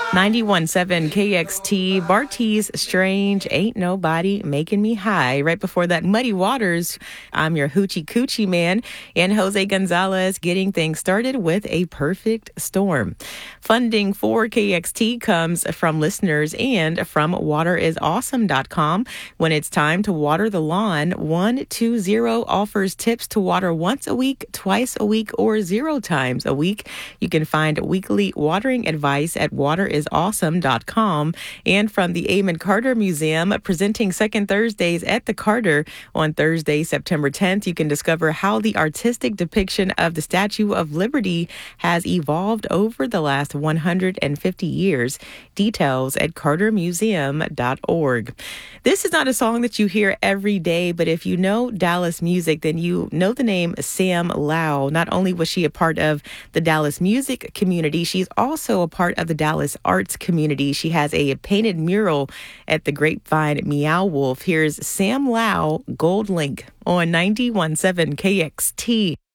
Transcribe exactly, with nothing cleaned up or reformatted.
ninety-one point seven K X T, Barty's Strange, Ain't Nobody Making Me High. Right before that, Muddy Waters, I'm your Hoochie Coochie Man, and Jose Gonzalez getting things started with A Perfect Storm. Funding for K X T comes from listeners and from water is awesome dot com. When it's time to water the lawn, one two zero offers tips to water once a week, twice a week, or zero times a week. You can find weekly watering advice at water is awesome dot com. And from the Amon Carter Museum, presenting second Thursdays at the Carter on Thursday, September tenth, you can discover how the artistic depiction of the Statue of Liberty has evolved over the last one hundred fifty years. Details at carter museum dot org. This is not a song that you hear every day, but if you know Dallas music, then you know the name Sam Lau. Not only was she a part of the Dallas music community, she's also a part of the Dallas arts community. She has a painted mural at the Grapevine Meow Wolf. Here's Sam Lau, Gold Link on ninety-one point seven K X T.